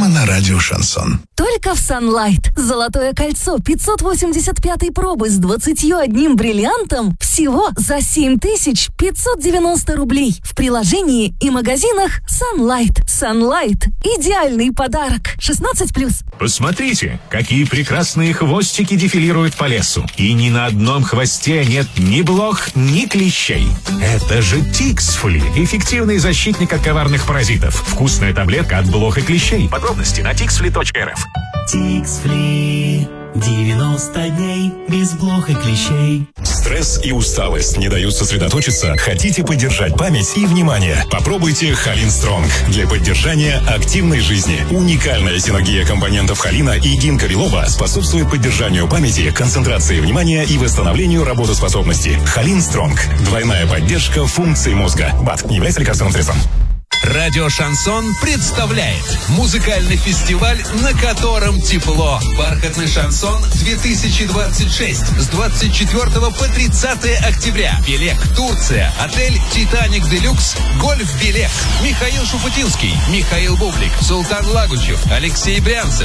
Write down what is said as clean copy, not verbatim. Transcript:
только на радио «Шансон». Только в Sunlight. Золотое кольцо 585 пробы с 21 бриллиантом всего за 7590 рублей. В приложении и магазинах Sunlight. Sunlight – идеальный подарок. 16+. Посмотрите, какие прекрасные хвостики дефилируют по лесу. И ни на одном хвосте нет ни блох, ни клещей. Это же Тикс-Фли. Эффективный защитник от коварных паразитов. Вкусная таблетка от блох и клещей. Подробности на tixfli.rf. Тикс-Фли. 90 дней без блох и клещей. Стресс и усталость не дают сосредоточиться? Хотите поддержать память и внимание? Попробуйте Холин Стронг для поддержания активной жизни. Уникальная синергия компонентов холина и гинка билоба способствует поддержанию памяти, концентрации внимания и восстановлению работоспособности. Холин Стронг. Двойная поддержка функций мозга. БАД не является лекарственным средством. Радио «Шансон» представляет музыкальный фестиваль, на котором тепло. «Бархатный шансон 2026» с 24 по 30 октября. Белек, Турция, отель «Титаник Делюкс», гольф Белек. Михаил Шуфутинский, Михаил Бублик, Султан Лагучев, Алексей Брянцев,